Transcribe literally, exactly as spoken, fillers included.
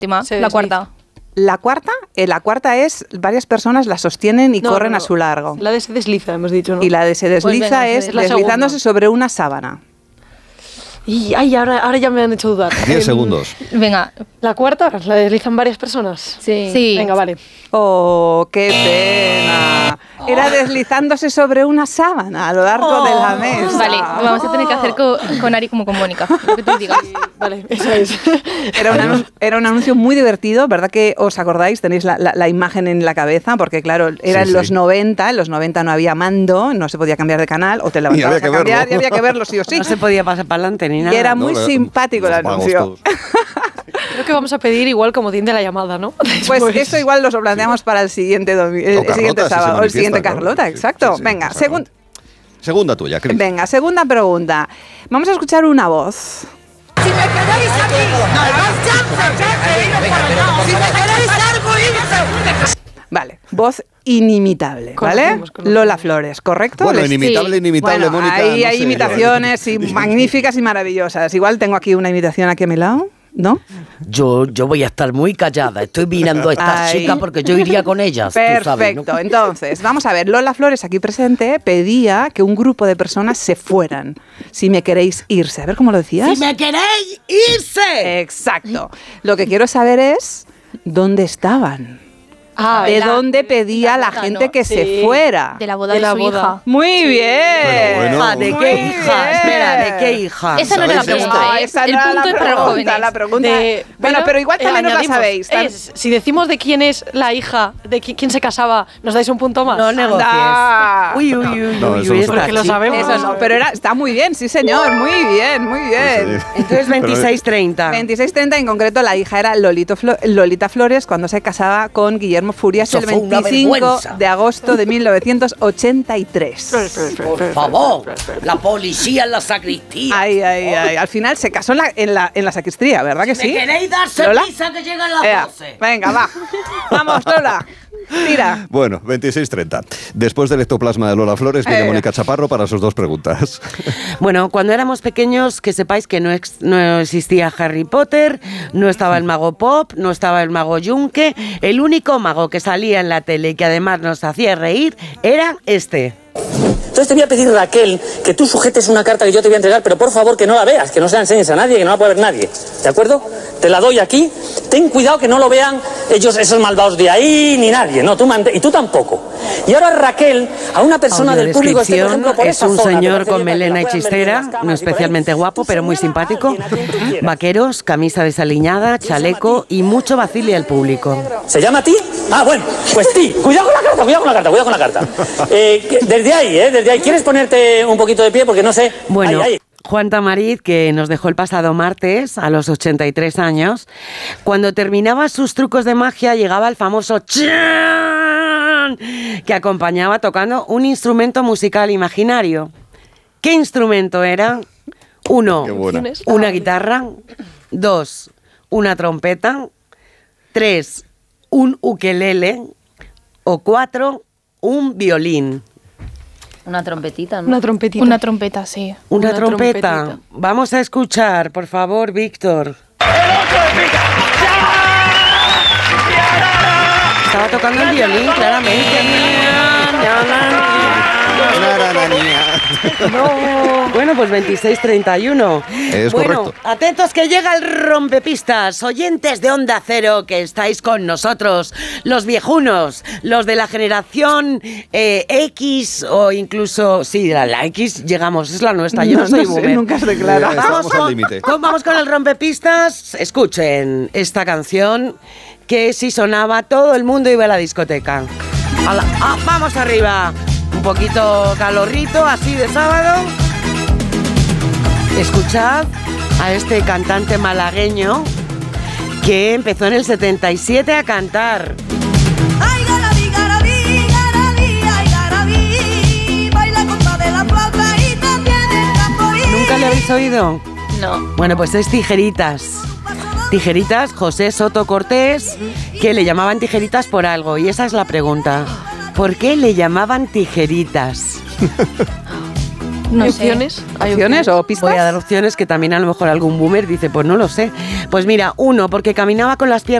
La desliza. cuarta. La cuarta, eh, la cuarta es varias personas la sostienen y no, corren no, a su largo. La de se desliza, hemos dicho, ¿no? Y la de se desliza pues venga, es la deslizándose segunda. sobre una sábana. Y ay, ahora, ahora ya me han hecho dudar. Diez eh, segundos. Venga. ¿La cuarta? ¿La deslizan varias personas? Sí. sí. Venga, vale. Oh, qué pena. Era deslizándose sobre una sábana a lo largo oh. de la mesa. Vale, vamos a tener que hacer con, con Ari como con Mónica. Lo que tú digas. Sí, vale, eso es. Era un, anuncio, era un anuncio muy divertido, ¿verdad que os acordáis? Tenéis la, la, la imagen en la cabeza, porque claro, era sí, en los sí. noventa, en los noventa no había mando, no se podía cambiar de canal, o te levantabas a cambiar verlo. y había que verlo sí o sí. No se podía pasar para adelante ni nada. Y era muy no, simpático el anuncio. Creo que vamos a pedir igual como comodín de la llamada, ¿no? Después. Pues eso igual lo planteamos para el siguiente, domi- el, el siguiente sábado, o el siguiente Carlota, ¿no? exacto. Sí, sí, Venga, segun- segunda tuya, Cris. Venga, segunda pregunta. Vamos a escuchar una voz. Si me quedáis aquí, no Si me quedáis algo, irse. Vale, voz inimitable, ¿vale? Conocemos, conocemos. Lola Flores, ¿correcto? Bueno, inimitable, sí. inimitable, bueno, Mónica. Ahí no hay sé, imitaciones y magníficas y maravillosas. Igual tengo aquí una imitación aquí a mi lado. ¿No? Yo, yo voy a estar muy callada. Estoy mirando a estas chicas porque yo iría con ellas. Perfecto. Tú sabes, ¿no? Entonces, vamos a ver. Lola Flores, aquí presente, pedía que un grupo de personas se fueran. Si me queréis irse. A ver cómo lo decías. Si me queréis irse. Exacto. Lo que quiero saber es ¿dónde estaban? Ah, ¿De la, dónde pedía la, boda, la gente ¿no? que sí. se fuera? De la boda de, de la su boda. hija. Muy bien. Bueno, bueno. ¿De qué hija? Bien. Espera, ¿de qué hija? Esa no era la pregunta. No, ¿eh? esa El no punto la es para los jóvenes. La pregunta. De, bueno, pero igual también no la sabéis. Es, si decimos de quién es la hija, de qui- quién se casaba, ¿nos dais un punto más? No negocies. Anda. Uy, uy, uy, No, uy, eso uy lo esta Porque lo chica. sabemos. Eso no, pero era, está muy bien, sí señor, muy bien, muy bien. Sí. Entonces veintiséis treinta. veintiséis treinta, en concreto la hija era Lolito Flo- Lolita Flores cuando se casaba con Guillermo Furias Eso el fue una veinticinco vergüenza. de agosto de mil novecientos ochenta y tres. Por favor, la policía en la sacristía. Ay, ay, ay. Al final se casó en la, en la, en la sacristía, ¿verdad que ¿Me sí? queréis darse ¿Lola? prisa que llegan las Ea, doce? venga, va. Vamos, Lola. Tira. Bueno, veintiséis treinta. Después del ectoplasma de Lola Flores, viene Eh. Mónica Chaparro para sus dos preguntas. Bueno, cuando éramos pequeños, que sepáis que no, ex- no existía Harry Potter, no estaba el mago Pop, no estaba el mago Yunque. El único mago que salía en la tele y que además nos hacía reír era este. Entonces te voy a pedir, Raquel, que tú sujetes una carta que yo te voy a entregar, pero por favor que no la veas, que no se la enseñes a nadie, que no la pueda ver nadie. ¿De acuerdo? Te la doy aquí. Ten cuidado que no lo vean ellos, esos malvados de ahí, ni nadie. No, tú mante- y tú tampoco. Y ahora, Raquel, a una persona del público... Este, por ejemplo, por es esa un zona, señor que con parece bien melena para que la puedan ver hechicera, en las cámaras no y por ahí. especialmente guapo, Tú pero muy señala a simpático. alguien, a quien tú quieras. Vaqueros, camisa desaliñada, chaleco y mucho vacile al público. ¿Se llama ti? Ah, bueno, pues ti. Cuidado con la carta, cuidado con la carta, cuidado con la carta. Eh, que- desde ahí, ¿eh? Desde ahí. ¿Quieres ponerte un poquito de pie? Porque no sé... Bueno, Ahí, ahí. Juan Tamariz, que nos dejó el pasado martes a los ochenta y tres años, cuando terminaba sus trucos de magia llegaba el famoso chan que acompañaba tocando un instrumento musical imaginario. ¿Qué instrumento era? Uno, Qué buena. una guitarra. Dos, una trompeta. Tres, un ukelele. O cuatro, un violín. Una trompetita, ¿no? Una trompetita. Una trompeta, sí. Una, Una trompeta. trompetita. Vamos a escuchar, por favor, Víctor. Estaba tocando el violín, claramente. Bueno, pues veintiséis treinta y uno. Es bueno, correcto. atentos que llega el rompepistas. Oyentes de Onda Cero que estáis con nosotros. Los viejunos, los de la generación eh, X o incluso... Sí, la, la X llegamos, es la nuestra. Yo no, No, soy no sé, boomer. nunca se declara. Ya estamos Vamos al con, límite. con- vamos con el rompepistas. Escuchen esta canción que si sonaba todo el mundo iba a la discoteca. Ala, ah, vamos arriba. Un poquito calorrito, así de sábado. Escuchad a este cantante malagueño que empezó en el setenta y siete a cantar. Ay, garabí, garabí, garabí, ay, garabí, baila con toda de la flauta y también el tamborín. ¿Nunca le habéis oído? No. Bueno, pues es Tijeritas. Tijeritas, José Soto Cortés, que le llamaban Tijeritas por algo. Y esa es la pregunta. ¿Por qué le llamaban Tijeritas? No ¿Hay sé. opciones? ¿Hay ¿Opciones o pistas? Voy a dar opciones que también a lo mejor algún boomer dice, pues no lo sé. Pues mira, uno, porque caminaba con las piernas